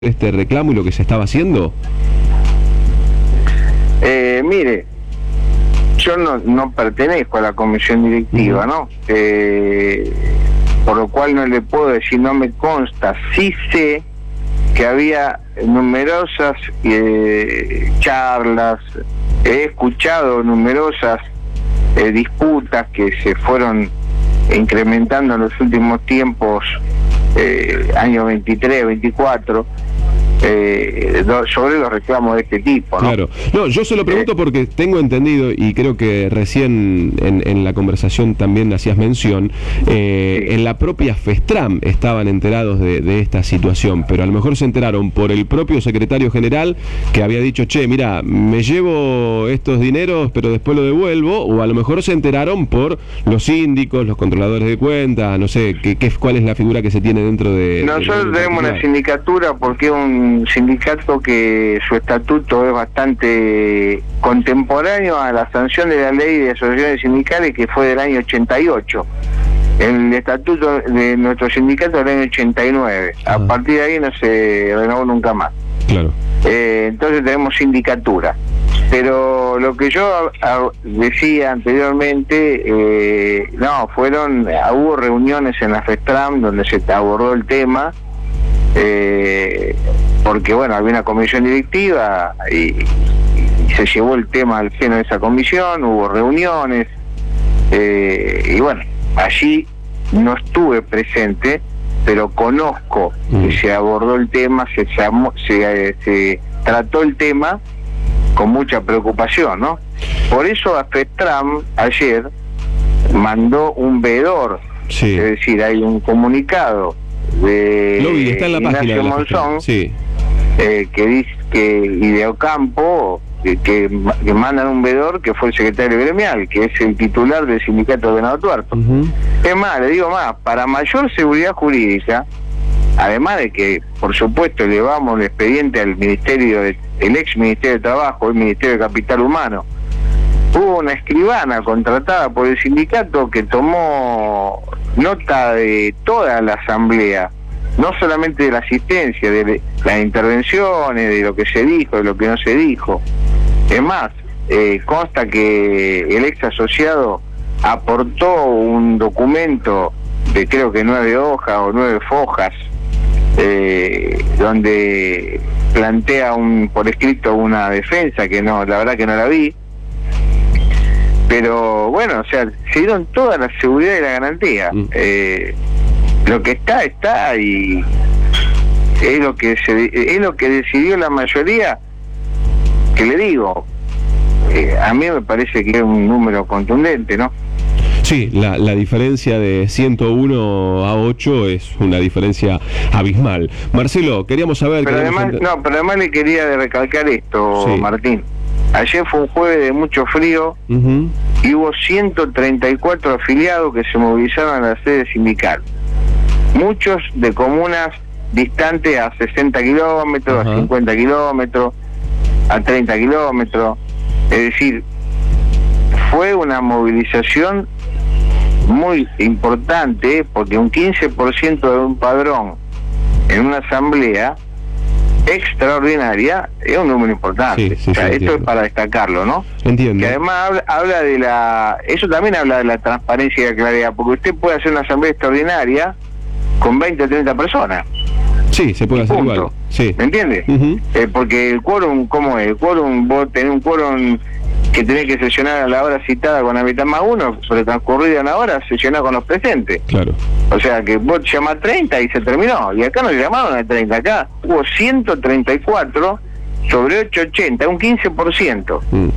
este reclamo y lo que se estaba haciendo? Mire, yo no pertenezco a la comisión directiva, ¿no? Por lo cual no le puedo decir, no me consta. Sí sé que había numerosas charlas, he escuchado numerosas disputas que se fueron incrementando en los últimos tiempos, año 23, 24, sobre los reclamos de este tipo, ¿no? Claro. No, yo se lo pregunto porque tengo entendido, y creo que recién en la conversación también hacías mención, en la propia FESTRAM estaban enterados de esta situación, pero a lo mejor se enteraron por el propio secretario general que había dicho, che, mira, me llevo estos dineros, pero después lo devuelvo, o a lo mejor se enteraron por los síndicos, los controladores de cuentas, no sé, cuál es la figura que se tiene dentro de... Nosotros tenemos una sindicatura porque es un sindicato que su estatuto es bastante contemporáneo a la sanción de la ley de asociaciones sindicales, que fue del año 88. El estatuto de nuestro sindicato del año 89. A partir de ahí no se renovó nunca más. Claro. Entonces tenemos sindicatura. Pero lo que yo decía anteriormente, hubo reuniones en la FESTRAM donde se abordó el tema, porque bueno, había una comisión directiva y se llevó el tema al seno de esa comisión, hubo reuniones, y bueno, allí no estuve presente, pero conozco que se abordó el tema, se trató el tema con mucha preocupación, ¿no? Por eso a FESTRAM ayer mandó un veedor, sí. Es decir, hay un comunicado de lo vi, está en la página de la Monzón, sí. Que dice que Ideocampo, que mandan un veedor que fue el secretario gremial, que es el titular del sindicato de Venado Tuerto. Es más, le digo más, para mayor seguridad jurídica, además de que, por supuesto, elevamos el expediente al Ministerio, el ex Ministerio de Trabajo, el Ministerio de Capital Humano, hubo una escribana contratada por el sindicato que tomó nota de toda la asamblea, no solamente de la asistencia, de las intervenciones, de lo que se dijo, de lo que no se dijo. Es más, consta que el ex asociado aportó un documento de creo que 9 hojas o 9 fojas, donde plantea por escrito una defensa que no, la verdad que no la vi. Pero bueno, o sea, se dieron toda la seguridad y la garantía. Lo que está, y es lo que decidió la mayoría, que le digo, a mí me parece que es un número contundente, ¿no? Sí, la diferencia de 101 a 8 es una diferencia abismal. Marcelo, queríamos saber... Pero además le quería recalcar esto, sí. Martín. Ayer fue un jueves de mucho frío, y hubo 134 afiliados que se movilizaron a la sede sindical. Muchos de comunas distantes a 60 kilómetros, a 50 kilómetros, a 30 kilómetros. Es decir, fue una movilización muy importante, porque un 15% de un padrón en una asamblea extraordinaria es un número importante. Sí, o sea, esto entiendo. es para destacarlo, ¿no? Entiendo. Que además habla de eso también habla de la transparencia y la claridad, porque usted puede hacer una asamblea extraordinaria con 20 o 30 personas. Sí, se puede hacer punto. igual. Sí. ¿Me entiende? Porque el quórum, ¿cómo es? El quórum, vos tenés un quórum que tenés que sesionar a la hora citada con la mitad más uno, sobre transcurrida una hora, sesionar con los presentes. Claro. O sea que vos llamás 30 y se terminó. Y acá no le llamaron a 30, acá hubo 134 sobre 880, un 15%.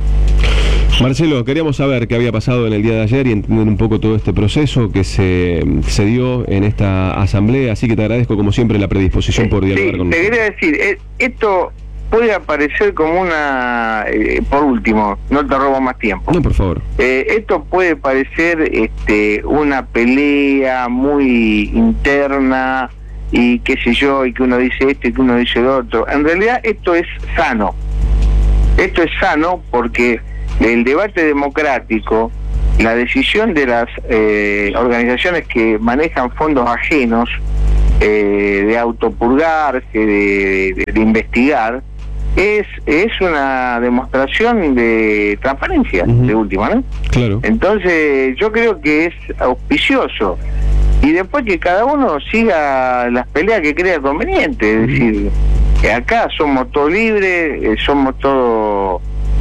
Marcelo, queríamos saber qué había pasado en el día de ayer y entender un poco todo este proceso que se dio en esta asamblea, así que te agradezco como siempre la predisposición por dialogar con nosotros. Te quería decir, esto puede aparecer como una... por último, no te robo más tiempo. No, por favor. Esto puede parecer una pelea muy interna y qué sé yo, y que uno dice esto y que uno dice lo otro. En realidad esto es sano. Esto es sano porque el debate democrático, la decisión de las organizaciones que manejan fondos ajenos, de autopurgarse, de investigar, es una demostración de transparencia, de última, ¿no? Claro. Entonces yo creo que es auspicioso, y después que cada uno siga las peleas que crea conveniente, es decir, que acá somos todos libres, somos todos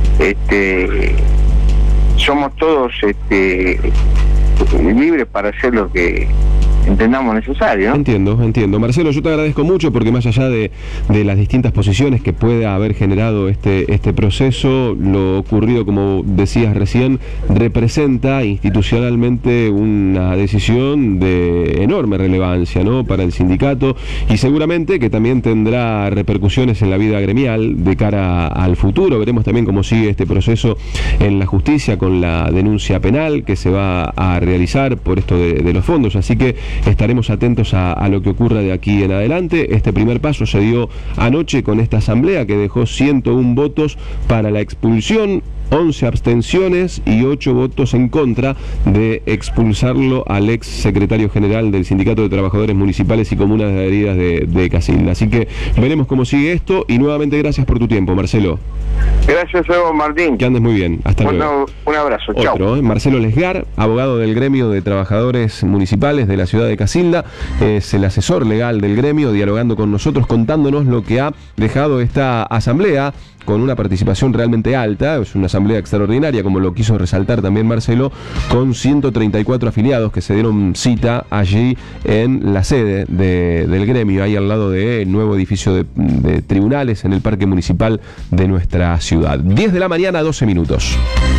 libres para hacer lo que entendamos necesario, ¿no? Entiendo. Marcelo, yo te agradezco mucho porque más allá de las distintas posiciones que pueda haber generado este proceso, lo ocurrido, como decías recién, representa institucionalmente una decisión de enorme relevancia, ¿no?, para el sindicato, y seguramente que también tendrá repercusiones en la vida gremial de cara al futuro. Veremos también cómo sigue este proceso en la justicia con la denuncia penal que se va a realizar por esto de los fondos, así que estaremos atentos a lo que ocurra de aquí en adelante. Este primer paso se dio anoche con esta asamblea que dejó 101 votos para la expulsión, 11 abstenciones y 8 votos en contra de expulsarlo al ex secretario general del Sindicato de Trabajadores Municipales y Comunas Adheridas de Casilda. Así que veremos cómo sigue esto, y nuevamente gracias por tu tiempo, Marcelo. Gracias a vos, Martín. Que andes muy bien. Hasta luego. Un abrazo. Chao. Marcelo Lesgar, abogado del gremio de trabajadores municipales de la ciudad de Casilda, es el asesor legal del gremio, dialogando con nosotros, contándonos lo que ha dejado esta asamblea, con una participación realmente alta. Es una asamblea extraordinaria, como lo quiso resaltar también Marcelo, con 134 afiliados que se dieron cita allí en la sede del gremio, ahí al lado del nuevo edificio de tribunales en el Parque Municipal de nuestra ciudad. 10 de la mañana, 12 minutos.